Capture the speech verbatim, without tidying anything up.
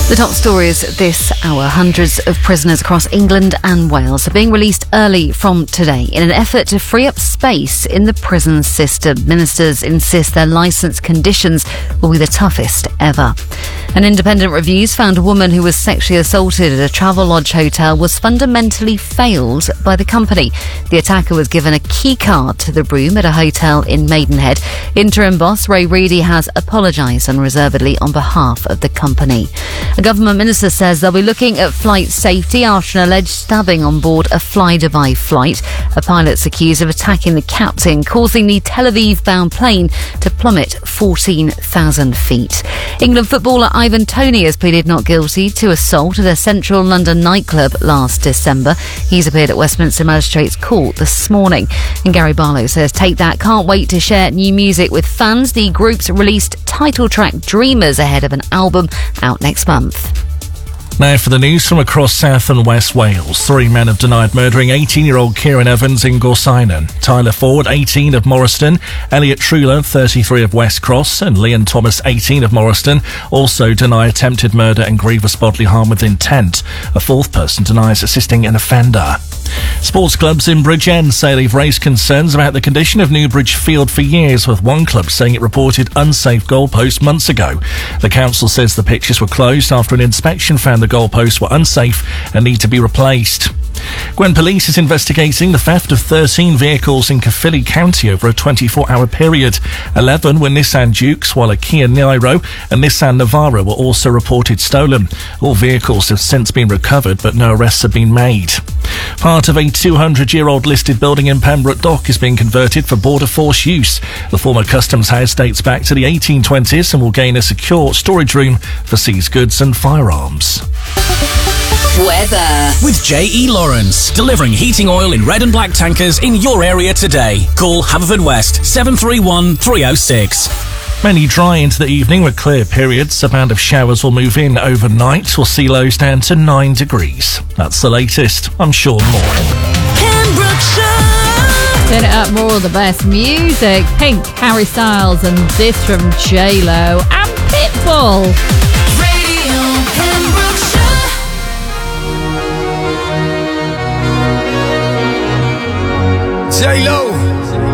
The top stories this hour. Hundreds of prisoners across England and Wales are being released early from today in an effort to free up space in the prison system. Ministers insist their licence conditions will be the toughest ever. An independent reviews found a woman who was sexually assaulted at a Travelodge hotel was fundamentally failed by the company. The attacker was given a key card to the room at a hotel in Maidenhead. Interim boss Ray Reedy has apologised unreservedly on behalf of the company. A government minister says they'll be looking at flight safety after an alleged stabbing on board a Fly-Dubai flight. A pilot's accused of attacking the captain, causing the Tel Aviv-bound plane to plummet fourteen thousand feet. England footballer Ivan Toney has pleaded not guilty to assault at a central London nightclub last December. He's appeared at Westminster Magistrates Court this morning. And Gary Barlow says Take That can't wait to share new music with fans. The group's released title track Dreamers ahead of an album out next month. Now for the news from across South and West Wales. Three men have denied murdering eighteen-year-old Kieran Evans in Gorsinon. Tyler Ford, eighteen, of Morriston, Elliot Truler, thirty-three, of West Cross, and Leon Thomas, eighteen, of Morriston, also deny attempted murder and grievous bodily harm with intent. A fourth person denies assisting an offender. Sports clubs in Bridgend say they've raised concerns about the condition of Newbridge Field for years, with one club saying it reported unsafe goalposts months ago. The council says the pitches were closed after an inspection found the goalposts were unsafe and need to be replaced. Gwen Police is investigating the theft of thirteen vehicles in Caerphilly County over a twenty-four hour period. eleven were Nissan Dukes, while a Kia Niro and Nissan Navara were also reported stolen. All vehicles have since been recovered, but no arrests have been made. Part of a two hundred year old listed building in Pembroke Dock is being converted for border force use. The former customs house dates back to the eighteen twenties and will gain a secure storage room for seized goods and firearms. Weather with J E Lawrence, delivering heating oil in red and black tankers in your area today. Call Haverfordwest seven three one, three oh six. Mainly dry into the evening with clear periods. A band of showers will move in overnight. We'll see lows down to nine degrees. That's the latest. I'm Sean Moore. Turn it up, more of the best music. Pink, Harry Styles, and this from J Lo. And